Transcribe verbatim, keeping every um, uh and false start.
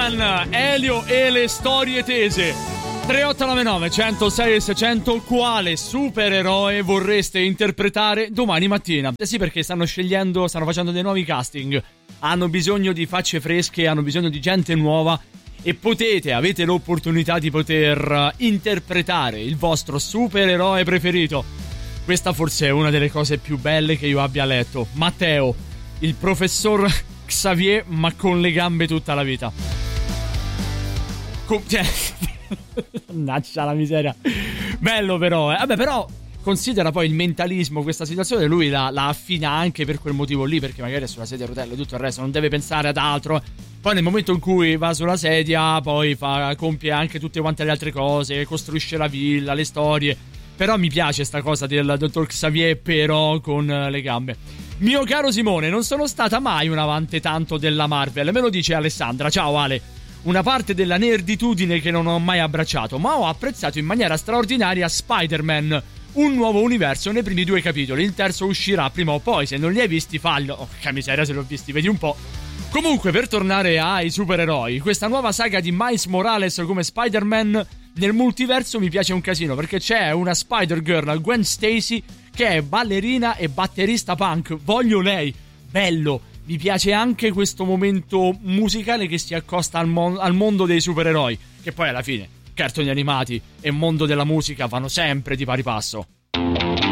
Ivan, Elio e le storie tese. tre otto nove nove uno zero sei sei zero zero. Quale supereroe vorreste interpretare domani mattina? Eh sì, perché stanno scegliendo, stanno facendo dei nuovi casting. Hanno bisogno di facce fresche, hanno bisogno di gente nuova. E potete, avete l'opportunità di poter interpretare il vostro supereroe preferito. Questa forse è una delle cose più belle che io abbia letto. Matteo, il professor Xavier, ma con le gambe tutta la vita. Com- cioè, mannaggia la miseria. Bello però, eh. Vabbè, però considera poi il mentalismo, questa situazione lui la, la affina anche per quel motivo lì, perché magari è sulla sedia a rotelle e tutto il resto, non deve pensare ad altro. Poi nel momento in cui va sulla sedia, poi fa, compie anche tutte quante le altre cose, costruisce la villa, le storie. Però mi piace sta cosa del dottor Xavier, però con le gambe. Mio caro Simone, non sono stata mai un amante tanto della Marvel, me lo dice Alessandra. Ciao Ale. Una parte della nerditudine che non ho mai abbracciato, ma ho apprezzato in maniera straordinaria Spider-Man, un nuovo universo nei primi due capitoli. Il terzo uscirà prima o poi, se non li hai visti fallo. Oh, che miseria, se li ho visti, vedi un po'. Comunque, per tornare ai supereroi, questa nuova saga di Miles Morales come Spider-Man nel multiverso mi piace un casino, perché c'è una Spider-Girl, Gwen Stacy, che è ballerina e batterista punk. Voglio lei. Bello. Mi piace anche questo momento musicale che si accosta al, mon- al mondo dei supereroi, che poi alla fine cartoni animati e mondo della musica vanno sempre di pari passo.